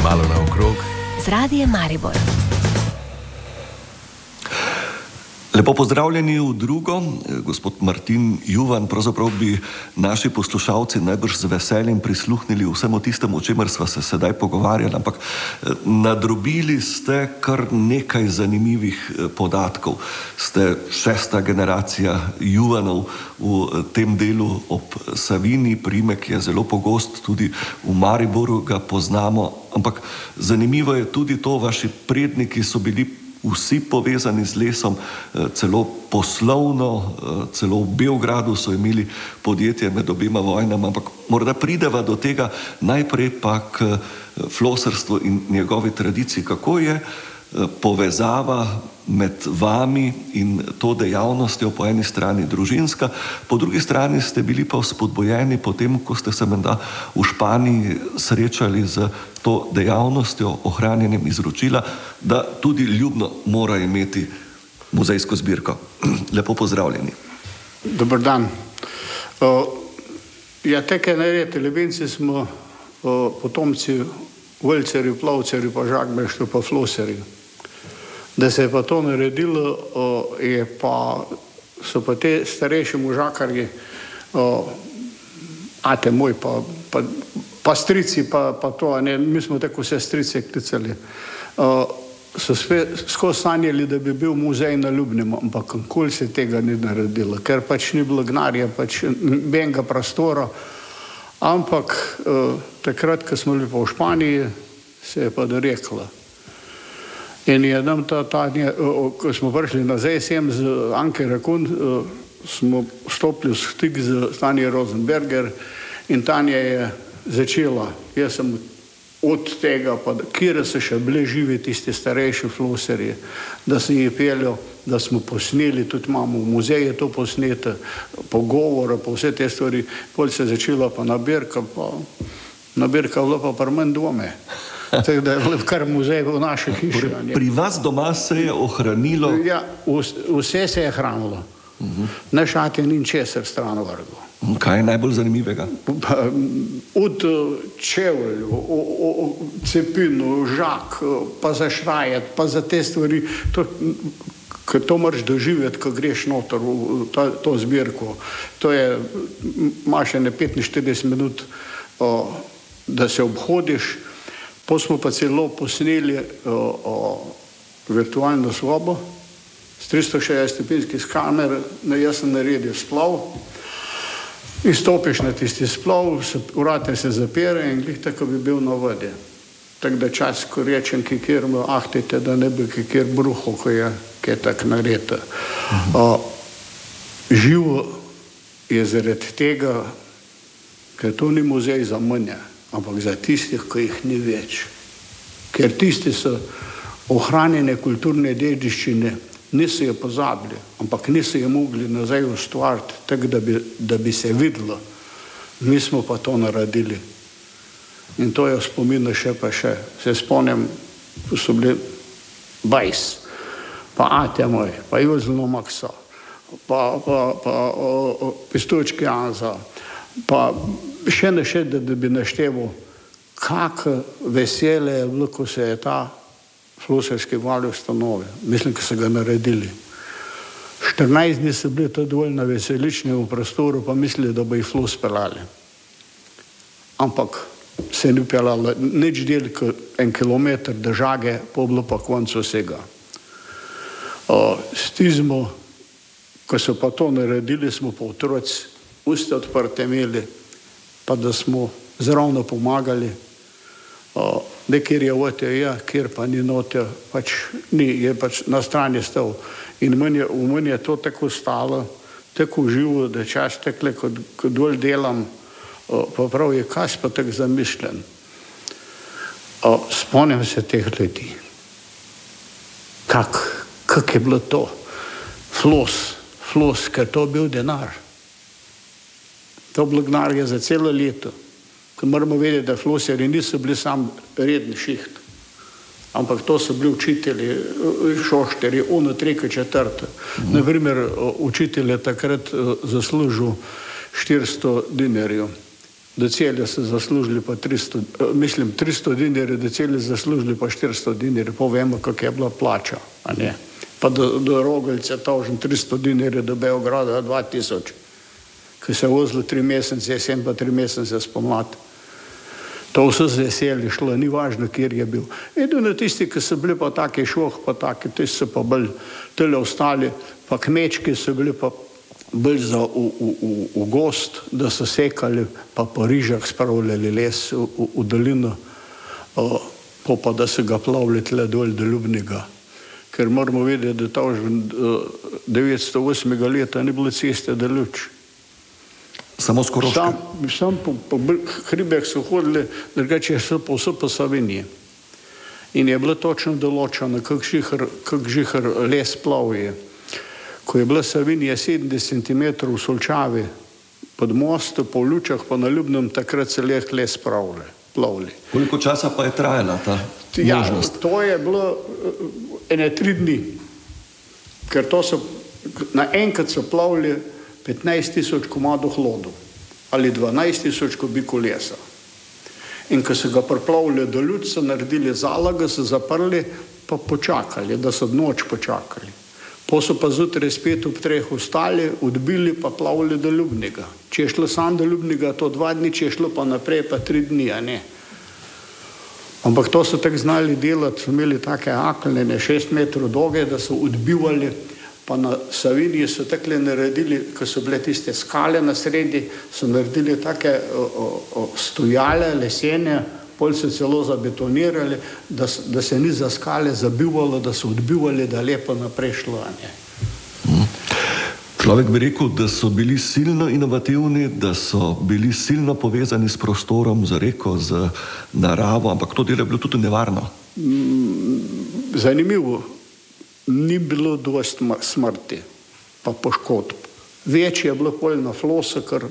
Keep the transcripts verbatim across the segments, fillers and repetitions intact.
Malo naokrog z Radijem Maribor. Lepo pozdravljeni v drugo, gospod Martin Juvan. Pravzaprav bi naši poslušalci najbrž z veseljem prisluhnili vsemu tistemu, o čemer sva se sedaj pogovarjali, ampak nadrobili ste kar nekaj zanimivih podatkov. Ste šesta generacija Juvanov v tem delu ob Savinji, priimek je zelo pogost, tudi v Mariboru ga poznamo, ampak zanimivo je tudi to, vaši predniki so bili vsi povezani z lesom, celo poslovno, celo v Beogradu so imeli podjetje med obema vojnama, ampak morda prideva do tega najprej pa k floserstvu in njegovi tradiciji. Kako je povezava med vami in to dejavnostjo, po eni strani družinska, po drugi strani ste bili pa vzpodbojeni potem, ko ste se menda v Španiji srečali z to dejavnostjo, ohranjanjem izročila, da tudi Ljubno mora imeti muzejsko zbirko. Lepo pozdravljeni. Dobar dan. Uh, ja, teke naredi telebinci smo uh, potomci Vlcerju, Plavcerju, pa Žakmeštu, pa Floserju. Da se je pa to naredilo, uh, je pa, so pa te starejši možakarji, uh, ate moj, pa, pa, pa strici, pa, pa to, ne, mi smo tako vse strice klicali, uh, so skozi sanjali, da bi bil muzej na Ljubnem, ampak nikoli se tega ni naredilo, ker pač ni bilo gnarja, pač benga prostora, ampak uh, takrat, ko smo bili pa v Španiji, se je pa dorekla. In je nam ta, ta uh, ko smo prišli nazaj sem z Anke Rakun, uh, smo stopili v stik z Tanje Rosenberger in Tanja je začela, jaz sem od tega, pa kjer so še bili živi tisti starejši floserji, da se je peljal, da smo posneli, tudi imamo v muzeju to posnete, pogovore, pa vse te stvari, potem se je začela pa nabirka, pa nabirka bila pa par manj dvome. Tako da je bilo kar muzej v naši hiši. Pri vas doma se je ohranilo? Ja, vse se je hranilo. Uh-huh. Ne šatje ni česar stran vrgo. Kaj je najbolj zanimivega? Od čevlju, cepinu, žak, pa za šrajet, pa za te stvari, to, to moraš doživeti, ko greš noter v to, to zbirko. To je, imaš ene petinštirideset minut, o, da se obhodiš, pa smo pa celo posneli o, o, virtualno sobo s tristo šestdeset stopinjskih kamer, na jaz sem naredil splav, in stopiš na tisti splav, vrata se zapira in glih tako bi bil na vodi. Tako da čas, ko rečem, kikir me ahtite, da ne bi kikir bruho, ko je, ko je tak nareta. Uh, živo je zaradi tega, ker to ni muzej za mnje, ampak za tistih, ko jih ni več. Ker tisti so ohranjene kulturne dediščine, niso je pozabili, ampak niso je mogli nazaj ustvariti, tako da bi, da bi se videlo. Mi smo pa to naredili. In to je v spominu še pa še. Se spomnim, ko so bili Bajs, pa Ate moj, pa Juzlno Maksa, pa, pa, pa o, o, Pistočki Anza, pa še ne še, da, da bi našteval, kako veselje je bilo, ko se je ta floserski val ustanovil. Mislim, ko so ga naredili. štirinajst dni so bili to dovolj na veseličnem prostoru, pa mislili, da bo jih flos pelali. Ampak se ni pelalo nič del, en kilometer držage, pa bilo pa koncu vsega. Stizmo, ko so pa to naredili, smo pa otroci uste odprte imeli, pa da smo zravno pomagali. Da kjer je ote, ja, kjer pa ni note, pač ni, je pač na strani stal. In meni, v meni je to tako stalo, tako živo, da čas tekle, ko, ko dol delam, pa prav je kas pa tako zamišljen. Spomnim se teh ljudi. Kak, kak je bilo to? Flos, flos, ker to bil denar. To bilo denar je za celo leto. Ko moramo vedeti, da floserji niso bili sam redni šiht, ampak to so bili učitelji, šošteri, ono, treka, četrta. Mm. Naprimer, učitelj je takrat zaslužil štiristo dinarjev do celja so zaslužili pa tristo, mislim, tristo dinarjev, do celja zaslužili pa štiristo dinarjev, pa vemo, kak je bila plača, a ne. Pa do, do Rogelce tožen tristo dinarjev, do Beograda dva tisoč, ki se je vozilo tri mesece, jesen pa tri mesece spomlad. To vse z veselje šlo, ni važno, kjer je bil. Edino tisti, ki so bili pa taki šoh, pa taki, tisti so pa bolj tele ostali, pa kmečki so bili pa bolj za v, v, v, v gost, da so sekali, pa po rižah spravljali les v, v, v dolino, o, po pa da so ga plavili tle dol do Ljubnega. Ker moramo vedeti, da to že devetsto osmega leta ni bilo ceste do Luč. Samo z Koroške? Sam, sam po, po hribeh so hodili, drugače so pa vse po Savinji. In je bilo točno določeno, kak žihar, kak žihar les plavje. Ko je bila Savinja sedemdeset centimetrov v Solčavi pod mostu, po Lučah, pa na Ljubnem, takrat se leh les plavili. Koliko časa pa je trajala ta ja, možnost? To je bilo ene tri dni, ker to so, naenkrat so plavili petnajst tisoč komadov hlodov ali dvanajst tisoč kubikov lesa. In ko so ga priplavili do Luč, so naredili zalogo, so zaprli, pa počakali, da so noč počakali. Po so pa zjutraj spet ob treh ostali, odbili pa plavili do Ljubnega. Če je šlo sam do Ljubnega, to dva dni, če je šlo pa naprej, pa tri dni, a ne. Ampak to so tako znali delati, so imeli take aklene šest metrov dolge, da so odbivali, pa na Savinji so takle naredili, ko so bile tiste skale na sredi, so naredili take o, o, o, stojale, lesene, pol so celo zabetonirali, da, da se ni za skale zabivalo, da so odbivali, da lepo naprej šlo. Hmm. Človek bi rekel, da so bili silno inovativni, da so bili silno povezani s prostorom, z reko, z naravo, ampak to delo je bilo tudi nevarno. Zanimivo. Ni bilo dosti smrti, pa poškodb. Več je bilo pol na Flosu, ker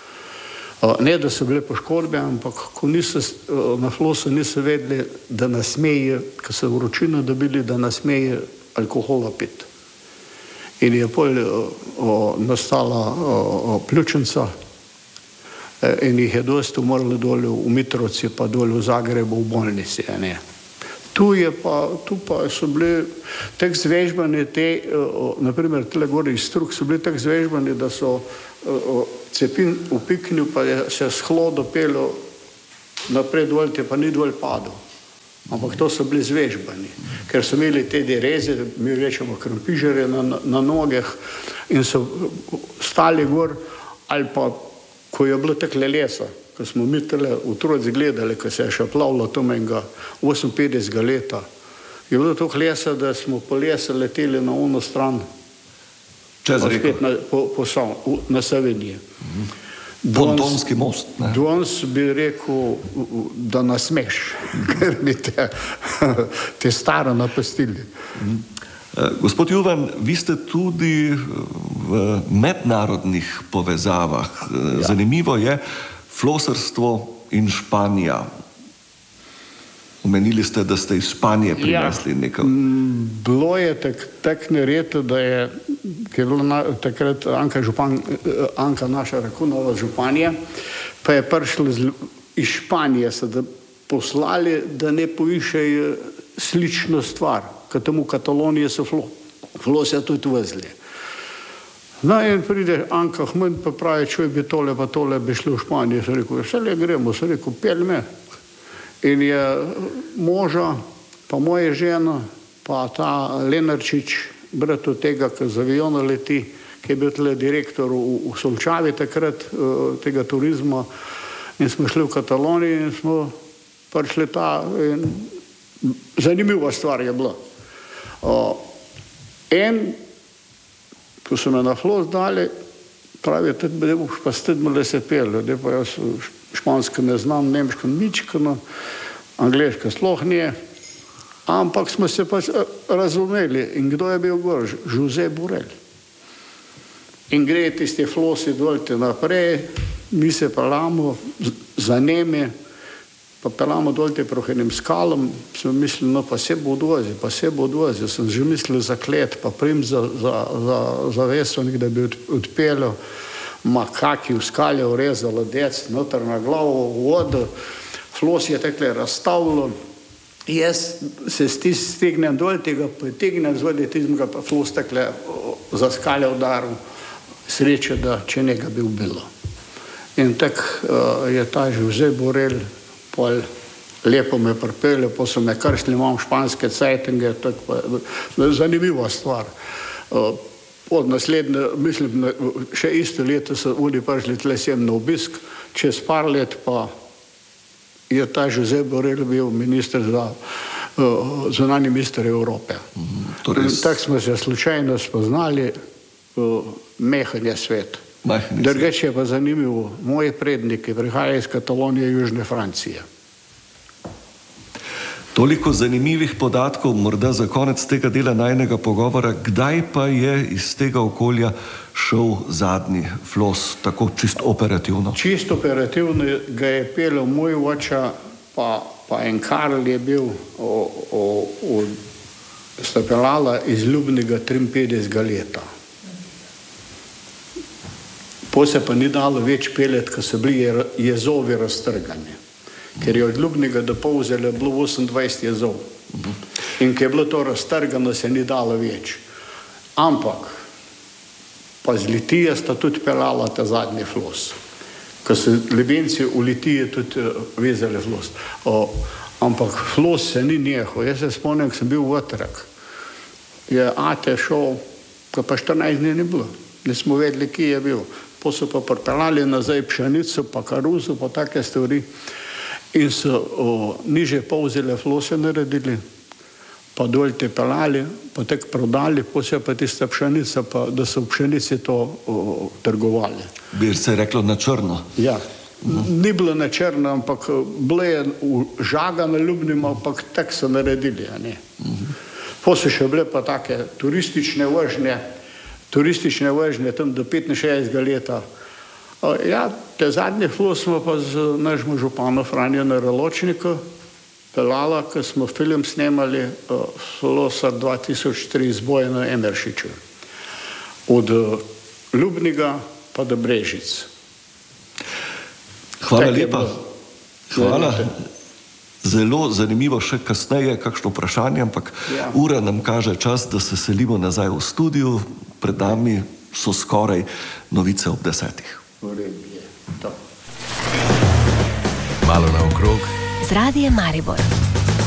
ne, da so bile poškodbe, ampak ko niso, na Flosu niso vedeli, da nas smeje, ko so vročino dobili, da nas smeje alkohola piti. In je pol o, nastala o, o, pljučnica in jih je dosti umrlo dole v Mitrovci, pa dole v Zagrebu v bolnici, ne. Tu je pa, tu pa so bili tak zvežbani te, o, naprimer, tele gore iz Strug so bili tak zvežbani, da so o, Cepin upiknil, pa je se s hlodo pelo naprej dol, te pa ni dol padel. Ampak to so bili zvežbani, ker so imeli te dereze, mi rečemo krmpižere na, na, na nogah in so stali gor, ali pa, ko je bilo takle lesa, ko smo mi tele otroci gledali, ko se je še plavilo tam enega oseminpetdesetega leta. Je bilo toliko lesa, da smo po lesa leteli na ono stran. Čez reko? Na, po, po, na Savinji. Mhm. Pontonski most. Ne? Danes bi rekel, da nas smeš, ker bi te, te staro napastili. Mhm. Gospod Juvan, vi ste tudi v mednarodnih povezavah. Ja. Zanimivo je, flosarstvo in Španija. Omenili ste, da ste iz Španije prinesli ja, nekaj. Bilo je tak, tak nereto, da je, ki je bila na, takrat Anka, župan, Anka naša Rakunova županja, pa je prišla iz, iz Španije, se da poslali, da ne poišejo slično stvar, ker temu Katalonije so flo, flosja tudi vezli. No in pride Anka Hmend, pa pravi, čuj bi tole, pa tole bi šli v Španijo. Sem rekel, vse le gremo, sem rekel, pelj me. In je moža, pa moja žena, pa ta Lenarčič, brat od tega, ki z aviona leti, ki je bil tle direktor v, v Solčavi takrat, tega turizma, in smo šli v Katalonijo in smo prišli ta, in zanimiva stvar je bila. O, en, ko so me na Flos dali, pravi, da boš pa stedmo, da se peljo, da pa jaz špansko ne znam, nemško ničko, angleško sloh nije, ampak smo se pa razumeli. In kdo je bil gor? José Borrell. In gre tiste Flosi dolte naprej, mi se pelamo za njemi, pa pelamo dolte proti enim skalom, smo mislili, no pa se bo odvozil, pa se bo odvozil, sem že mislil za klet, pa prim za, za, za, za vesovnik, da bi odpeljal. makaki v skalje urezalo dec, noter na glavo, v vodo, flos je tekle razstavilo, jaz se stegnem dol, tega potegnem, zvodi tizmega pa flos tekle za skalje udaril, sreče, da če njega bi ubilo. In tak uh, je ta Jose Borel, pol lepo me pripelje, pa so me krstili, imam španske cajtinge, tako pa zanimiva stvar. Uh, Od naslednje, mislim, še isto leto so oni prišli tle sem na obisk, čez par let pa je ta Jose Borel bil minister za uh, zunanji minister Evrope. Mm, torej... Tako smo se slučajno spoznali, uh, mehen je svet. Drugače je pa zanimivo, moji predniki prihajajo iz Katalonije, Južne Francije. Toliko zanimivih podatkov, morda za konec tega dela najnega pogovora, kdaj pa je iz tega okolja šel zadnji flos, tako čisto operativno? Čisto operativno ga je pelil moj oča, pa, pa en Karl je bil sta pelala iz Ljubnega triinpetdesetega leta. Po se pa ni dalo več pelet, ko so bili jezovi raztrgani. Ker je od Ljubnega do Polzele bilo osemindvajset jezov. In ko je bilo to raztrgano, se ni dalo več. Ampak, pa z Litije sta tudi pelala ta zadnji flos. Ko so Lebenci v Litije tudi uh, vezali flos. O, ampak flos se ni nehal. Jaz se spomnim, ko sem bil v Otrek. Je ate šel, ko pa štirinajst dni ni bilo. Nismo vedeli, kje je bil. Po so pa pripelali nazaj pšenico, pa karuzo, pa take stvari. In so o, niže Polzele flose naredili, pa dol te pelali, pa tek prodali, pa se pa tista pšenica, pa da so v pšenici to o, trgovali. Bi se reklo na črno? Ja, uh-huh. Ni bilo na črno, ampak bilo je žaga na Ljubnem, ampak tek so naredili. Uh-huh. Po so še bile pa take turistične vožnje, turistične vožnje tam do petinšestdesetega leta. Ja, te zadnje flos smo pa z našim županom Franjo Naraločniku pelala, ko smo film snemali uh, Flosar dva tisoč tri z Bojanom Emeršičem. Od uh, Ljubnega pa do Brežic. Hvala tak lepa. Hvala. Zelo zanimivo še kasneje, kakšno vprašanje, ampak ja. Ura nam kaže čas, da se selimo nazaj v studiu. Pred nami so skoraj novice ob desetih. Malo naokrog z Radiem Maribor.